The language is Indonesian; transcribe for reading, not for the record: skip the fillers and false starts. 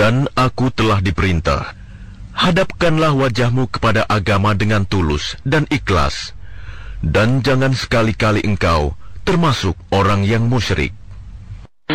Dan aku telah diperintah, hadapkanlah wajahmu kepada agama dengan tulus dan ikhlas, dan jangan sekali-kali engkau termasuk orang yang musyrik.